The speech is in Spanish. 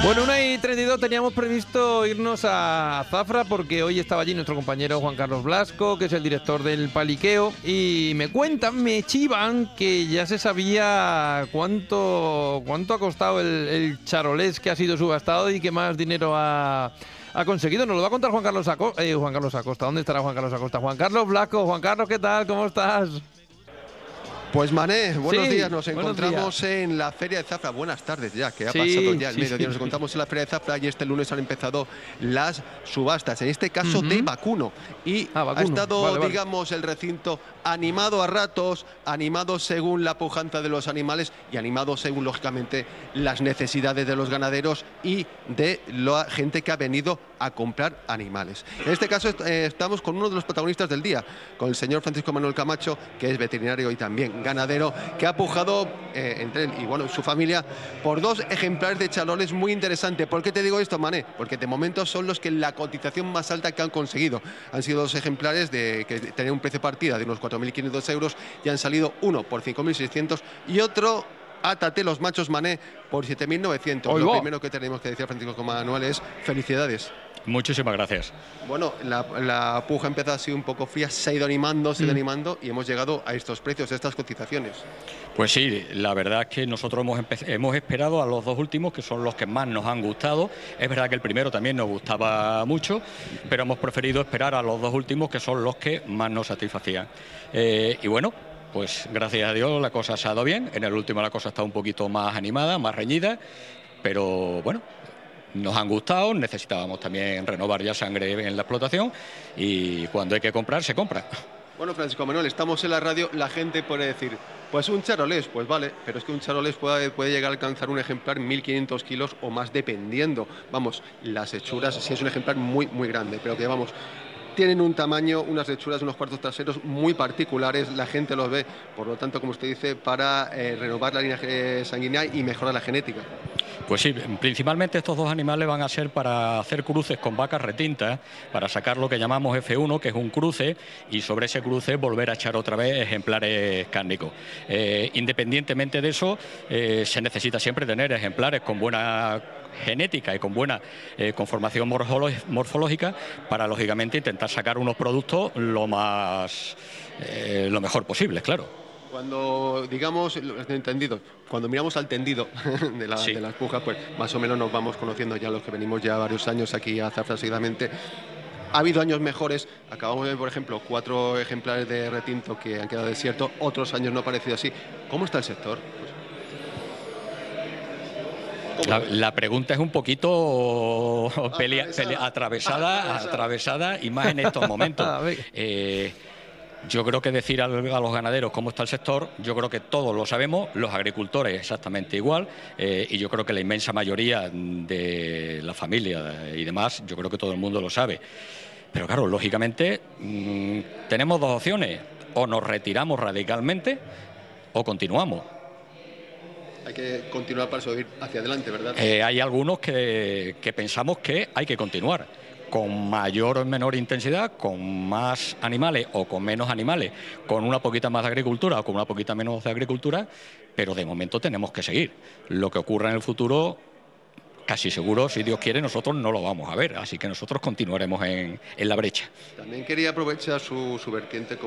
Bueno, 1:32 teníamos previsto irnos a Zafra porque hoy estaba allí nuestro compañero Juan Carlos Blasco, que es el director del Paliqueo, y me cuentan, me chivan que ya se sabía cuánto ha costado el charolés que ha sido subastado y que más dinero ha conseguido. Nos lo va a contar Juan Carlos Acosta. ¿Dónde estará Juan Carlos Acosta? Juan Carlos Blasco. Juan Carlos, ¿qué tal? ¿Cómo estás? Pues Mané, buenos días, nos buenos encontramos días. en la Feria de Zafra. Buenas tardes ya, que ha Sí, pasado ya el sí, mediodía. sí. Nos encontramos en la Feria de Zafra y este lunes han empezado las subastas, en este caso de vacuno. Y Vacuno. ha estado, Vale. digamos, el recinto animado a ratos, animado según la pujanza de los animales y animado según, lógicamente, las necesidades de los ganaderos y de la gente que ha venido a comprar animales. En este caso estamos con uno de los protagonistas del día, con el señor Francisco Manuel Camacho, que es veterinario y también ganadero, que ha pujado entre él y bueno, su familia por 2 ejemplares de charoles muy interesantes. ¿Por qué te digo esto, Mané? Porque de momento son los que la cotización más alta que han conseguido. Han sido 2 ejemplares que tenían un precio de partida de unos 4.500 euros y han salido uno por 5.600 y otro, átate los machos, Mané, por 7.900. Lo primero que tenemos que decir a Francisco Manuel es felicidades. Muchísimas gracias. Bueno, la puja empezó así un poco fría, se ha ido animando y hemos llegado a estos precios, a estas cotizaciones. Pues sí, la verdad es que nosotros hemos esperado a los 2 últimos, que son los que más nos han gustado. Es verdad que el primero también nos gustaba mucho, pero hemos preferido esperar a los 2 últimos, que son los que más nos satisfacían. Y bueno, pues gracias a Dios la cosa se ha dado bien. En el último la cosa está un poquito más animada, más reñida, pero bueno, nos han gustado. Necesitábamos también renovar ya sangre en la explotación y cuando hay que comprar, se compra. Bueno, Francisco Manuel, estamos en la radio, la gente puede decir, pues un charolés, pues vale, pero es que un charolés puede llegar a alcanzar un ejemplar 1.500 kilos o más dependiendo. Vamos, las hechuras, si es un ejemplar muy, muy grande, pero que vamos, tienen un tamaño, unas hechuras, unos cuartos traseros muy particulares, la gente los ve, por lo tanto, como usted dice, para renovar la línea sanguínea y mejorar la genética. Pues sí, principalmente estos 2 animales van a ser para hacer cruces con vacas retintas, para sacar lo que llamamos F1, que es un cruce, y sobre ese cruce volver a echar otra vez ejemplares cárnicos. Independientemente de eso, se necesita siempre tener ejemplares con buena genética y con buena conformación morfológica para, lógicamente, intentar sacar unos productos lo mejor posible, claro. Cuando, digamos, cuando miramos al tendido de las pujas, pues más o menos nos vamos conociendo ya los que venimos ya varios años aquí a Zafra seguidamente. Ha habido años mejores, acabamos de ver, por ejemplo, 4 ejemplares de retinto que han quedado desiertos, otros años no ha parecido así. ¿Cómo está el sector? La pregunta es un poquito atravesada y más en estos momentos. Yo creo que decir a los ganaderos cómo está el sector, yo creo que todos lo sabemos, los agricultores exactamente igual, y yo creo que la inmensa mayoría de la familia y demás, yo creo que todo el mundo lo sabe. Pero claro, lógicamente tenemos 2 opciones: o nos retiramos radicalmente o continuamos. Hay que continuar para subir hacia adelante, ¿verdad? Hay algunos que pensamos que hay que continuar, con mayor o menor intensidad, con más animales o con menos animales, con una poquita más de agricultura o con una poquita menos de agricultura, pero de momento tenemos que seguir. Lo que ocurra en el futuro, casi seguro, si Dios quiere, nosotros no lo vamos a ver, así que nosotros continuaremos en la brecha. También quería aprovechar su vertiente